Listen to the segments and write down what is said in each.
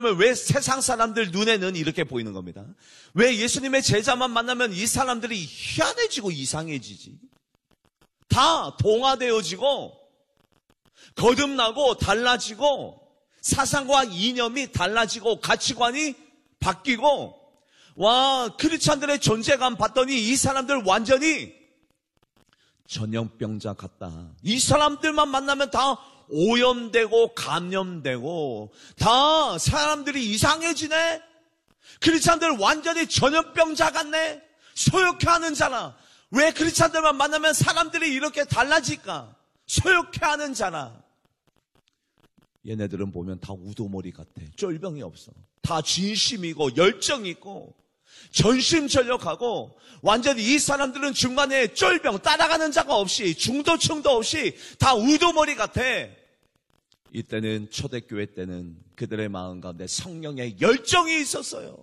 왜 세상 사람들 눈에는 이렇게 보이는 겁니다. 왜 예수님의 제자만 만나면 이 사람들이 희한해지고 이상해지지? 다 동화되어지고 거듭나고 달라지고 사상과 이념이 달라지고 가치관이 바뀌고, 와, 크리스찬들의 존재감 봤더니 이 사람들 완전히 전염병자 같다. 이 사람들만 만나면 다 오염되고 감염되고 다 사람들이 이상해지네. 크리스찬들 완전히 전염병자 같네. 소욕해하는 자라. 왜 크리스찬들만 만나면 사람들이 이렇게 달라질까? 소욕해하는 자라. 얘네들은 보면 다 우두머리 같아. 쫄병이 없어. 다 진심이고 열정이 있고 전심전력하고, 완전히 이 사람들은 중간에 쫄병 따라가는 자가 없이 중도층도 없이 다 우두머리 같아. 이때는 초대교회 때는 그들의 마음 가운데 성령의 열정이 있었어요.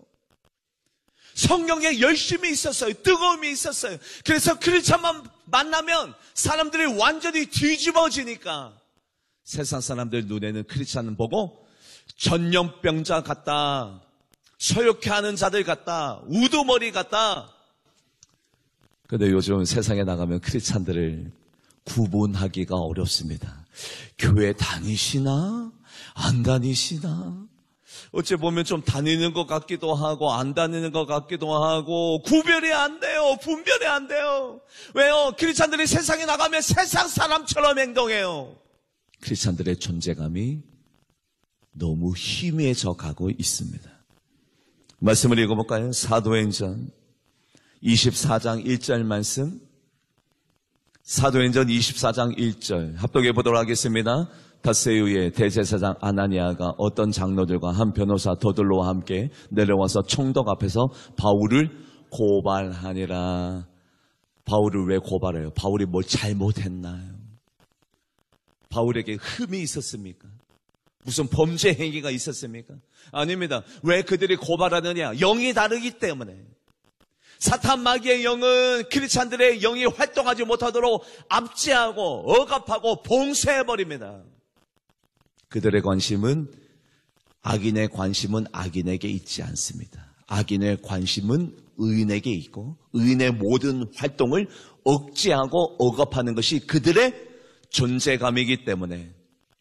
성령의 열심이 있었어요. 뜨거움이 있었어요. 그래서 크리스찬만 만나면 사람들이 완전히 뒤집어지니까 세상 사람들 눈에는 크리스찬은 보고 전염병자 같다, 소욕해하는 자들 같다, 우두머리 같다. 그런데 요즘 세상에 나가면 크리스찬들을 구분하기가 어렵습니다. 교회 다니시나? 안 다니시나? 어찌 보면 좀 다니는 것 같기도 하고 안 다니는 것 같기도 하고 구별이 안 돼요. 분별이 안 돼요. 왜요? 크리스찬들이 세상에 나가면 세상 사람처럼 행동해요. 크리스찬들의 존재감이 너무 희미해져 가고 있습니다. 말씀을 읽어볼까요? 사도행전 24장 1절 말씀. 사도행전 24장 1절 합독해 보도록 하겠습니다. 닷새 이후에 대제사장 아나니아가 어떤 장로들과 한 변호사 더들로와 함께 내려와서 총독 앞에서 바울을 고발하니라. 바울을 왜 고발해요? 바울이 뭘 잘못했나요? 바울에게 흠이 있었습니까? 무슨 범죄 행위가 있었습니까? 아닙니다. 왜 그들이 고발하느냐? 영이 다르기 때문에. 사탄 마귀의 영은 크리스찬들의 영이 활동하지 못하도록 압제하고 억압하고 봉쇄해버립니다. 그들의 관심은, 악인의 관심은 악인에게 있지 않습니다. 악인의 관심은 의인에게 있고 의인의 모든 활동을 억제하고 억압하는 것이 그들의 존재감이기 때문에,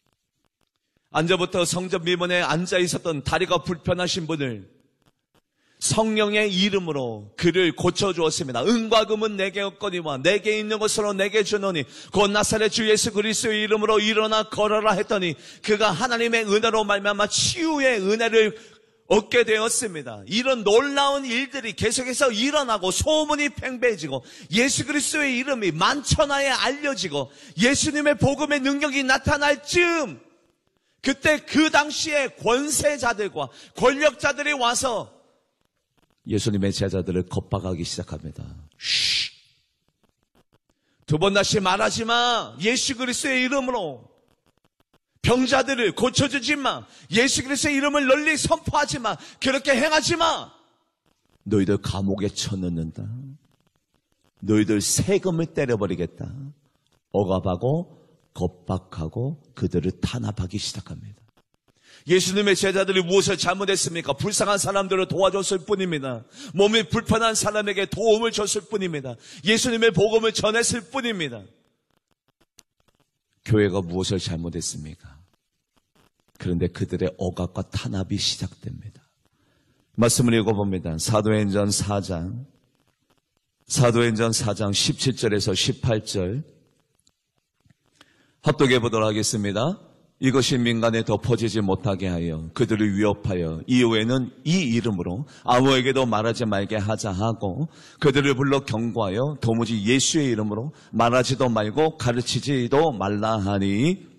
앉아부터 성전 미문에 앉아 있었던 다리가 불편하신 분을 성령의 이름으로 그를 고쳐주었습니다. 은과 금은 내게 없거니와 내게 있는 것으로 내게 주노니 곧 나사렛 주 예수 그리스도의 이름으로 일어나 걸어라 했더니 그가 하나님의 은혜로 말미암아 치유의 은혜를 얻게 되었습니다. 이런 놀라운 일들이 계속해서 일어나고 소문이 팽배해지고 예수 그리스도의 이름이 만천하에 알려지고 예수님의 복음의 능력이 나타날 즈음, 그때 그 당시에 권세자들과 권력자들이 와서 예수님의 제자들을 겁박하기 시작합니다. 두 번 다시 말하지 마. 예수 그리스도의 이름으로 병자들을 고쳐주지 마. 예수 그리스도의 이름을 널리 선포하지 마. 그렇게 행하지 마. 너희들 감옥에 쳐넣는다. 너희들 세금을 때려버리겠다. 억압하고 겁박하고 그들을 탄압하기 시작합니다. 예수님의 제자들이 무엇을 잘못했습니까? 불쌍한 사람들을 도와줬을 뿐입니다. 몸이 불편한 사람에게 도움을 줬을 뿐입니다. 예수님의 복음을 전했을 뿐입니다. 교회가 무엇을 잘못했습니까? 그런데 그들의 억압과 탄압이 시작됩니다. 말씀을 읽어봅니다. 사도행전 4장 17절에서 18절 합독해 보도록 하겠습니다. 이것이 민간에 덮어지지 못하게 하여 그들을 위협하여 이후에는 이 이름으로 아무에게도 말하지 말게 하자 하고 그들을 불러 경고하여 도무지 예수의 이름으로 말하지도 말고 가르치지도 말라 하니,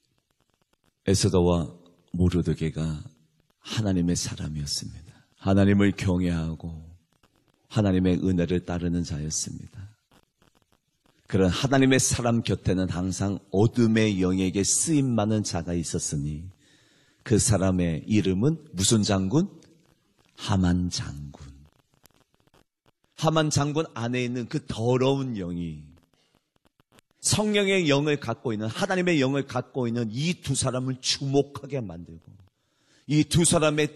에스더와 모르드게가 하나님의 사람이었습니다. 하나님을 경외하고 하나님의 은혜를 따르는 자였습니다. 그런 하나님의 사람 곁에는 항상 어둠의 영에게 쓰임 많은 자가 있었으니 그 사람의 이름은 무슨 장군? 하만 장군. 하만 장군 안에 있는 그 더러운 영이 성령의 영을 갖고 있는, 하나님의 영을 갖고 있는 이 두 사람을 주목하게 만들고 이 두 사람의